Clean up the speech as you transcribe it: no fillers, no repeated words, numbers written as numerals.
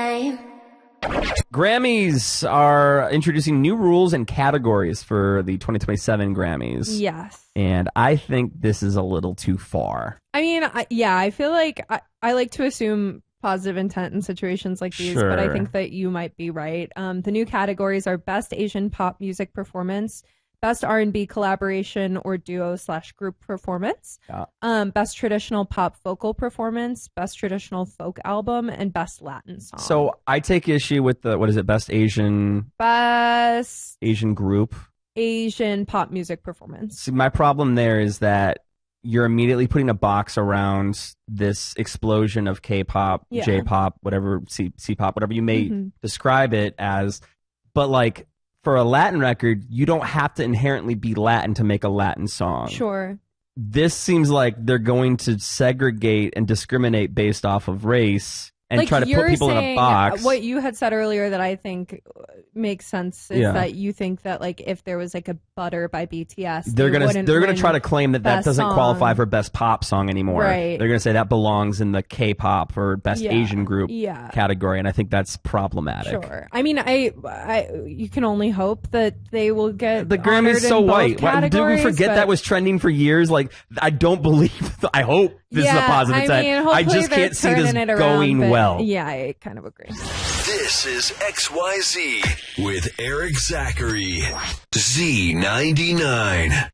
time. Grammys are introducing new rules and categories for the 2027 Grammys. Yes. And I think this is a little too far. I mean, I feel like I like to assume positive intent in situations like these, Sure. but I think that you might be right. The new categories are Best Asian Pop Music Performance, Best R&B Collaboration or Duo/Group Performance, Best Traditional Pop Vocal Performance, Best Traditional Folk Album, and Best Latin Song. So I take issue with the, what is it, Best Asian Group? Asian Pop Music Performance. See, my problem there is that you're immediately putting a box around this explosion of K-pop, J-pop, whatever, C-pop, whatever you may describe it as. But like for a Latin record, you don't have to inherently be Latin to make a Latin song. Sure. This seems like they're going to segregate and discriminate based off of race and like try to put people in a box. What you had said earlier that I think makes sense is that you think that like if there was like a Butter by BTS, they're gonna try to claim that doesn't song. qualify for best pop song anymore. Right. They're gonna say that belongs in the K-pop or best Asian group category, and I think that's problematic. Sure. I mean, you can only hope that they will get the Grammys so white. Did we forget that was trending for years? Like I don't believe. I hope this is a positive sign. I just can't see this going well. Yeah, I kind of agree. This is XYZ with Eric Zachary. Z99.